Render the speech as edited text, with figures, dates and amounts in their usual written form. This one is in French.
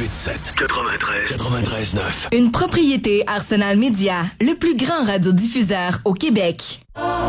93.9. Une propriété Arsenal Média, le plus grand radiodiffuseur au Québec.